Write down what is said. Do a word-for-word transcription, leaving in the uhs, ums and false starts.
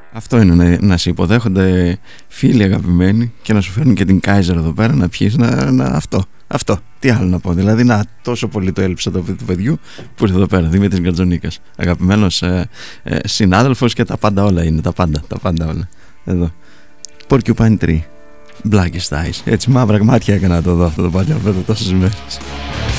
Αυτό είναι να, να σε υποδέχονται φίλοι αγαπημένοι και να σου φέρνουν και την Kaiser εδώ πέρα να πιείς, να, να, αυτό, αυτό, τι άλλο να πω, δηλαδή να τόσο πολύ το έλειψα το του παιδιού που ήρθε εδώ πέρα, Δημήτρης Γκατζονίκας, αγαπημένος ε, ε, συνάδελφος και τα πάντα όλα είναι, τα πάντα, τα πάντα όλα, εδώ, Porcupine Tree, Blackest Eyes, έτσι μαύρα μάτια έκανα να το δω αυτό το παλιό, βέβαια τόσες μέρες.